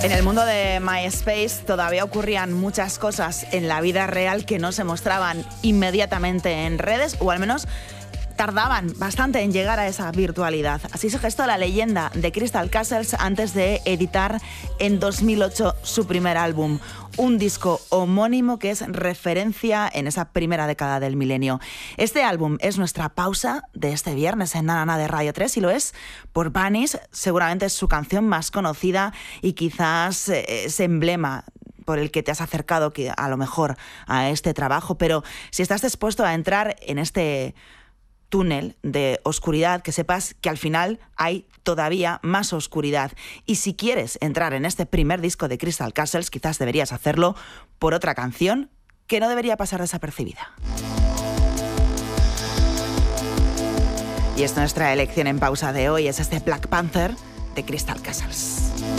En el mundo de MySpace todavía ocurrían muchas cosas en la vida real que no se mostraban inmediatamente en redes, o al menos tardaban bastante en llegar a esa virtualidad. Así se gestó la leyenda de Crystal Castles antes de editar en 2008 su primer álbum, un disco homónimo que es referencia en esa primera década del milenio. Este álbum es nuestra pausa de este viernes en Na Na Na de Radio 3 y lo es por Vanish, seguramente es su canción más conocida y quizás ese emblema por el que te has acercado a lo mejor a este trabajo, pero si estás dispuesto a entrar en este túnel de oscuridad, que sepas que al final hay todavía más oscuridad. Y si quieres entrar en este primer disco de Crystal Castles, quizás deberías hacerlo por otra canción que no debería pasar desapercibida. Y es nuestra elección en pausa de hoy, es este Black Panther de Crystal Castles.